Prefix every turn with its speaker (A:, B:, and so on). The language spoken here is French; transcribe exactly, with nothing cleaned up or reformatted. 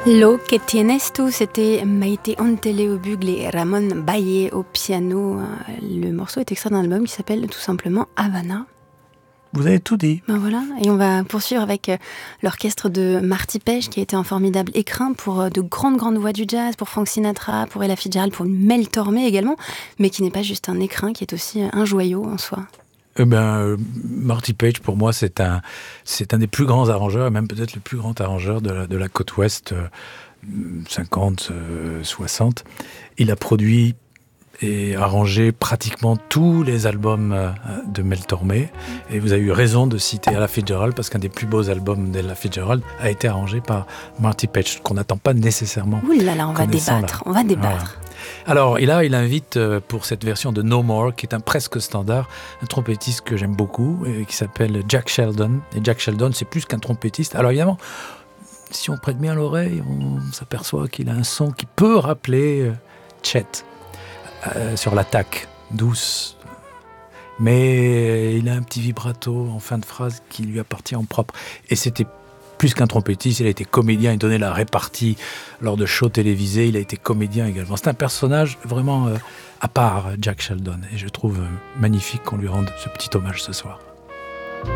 A: Lo que tienes tú, c'était Maite Antele au bugle et Ramon Baye au piano. Le morceau est extrait d'un album qui s'appelle tout simplement Havana.
B: Vous avez tout dit.
A: Ben voilà, et on va poursuivre avec l'orchestre de Marty Page qui a été un formidable écrin pour de grandes grandes voix du jazz, pour Frank Sinatra, pour Ella Fitzgerald, pour Mel Tormé également, mais qui n'est pas juste un écrin, qui est aussi un joyau en soi.
B: Eh ben, euh, Marty Page, pour moi, c'est un, c'est un des plus grands arrangeurs, et même peut-être le plus grand arrangeur de la, de la côte ouest, euh, cinquante, euh, soixante. Il a produit et arrangé pratiquement tous les albums euh, de Mel Tormé. Et vous avez eu raison de citer Ella Fitzgerald, parce qu'un des plus beaux albums d'Ella Fitzgerald a été arrangé par Marty Page, qu'on n'attend pas nécessairement.
A: Ouh là là, on va débattre, on va débattre.
B: Voilà. Alors, et là, il invite pour cette version de No More, qui est un presque standard, un trompettiste que j'aime beaucoup, et qui s'appelle Jack Sheldon. Et Jack Sheldon, c'est plus qu'un trompettiste. Alors évidemment, si on prête bien l'oreille, on s'aperçoit qu'il a un son qui peut rappeler Chet euh, sur l'attaque, douce. Mais il a un petit vibrato en fin de phrase qui lui appartient en propre. Et c'était plus qu'un trompettiste, il a été comédien, il donnait la répartie lors de shows télévisés, il a été comédien également. C'est un personnage vraiment euh, à part, Jack Sheldon, et je trouve euh, magnifique qu'on lui rende ce petit hommage ce soir.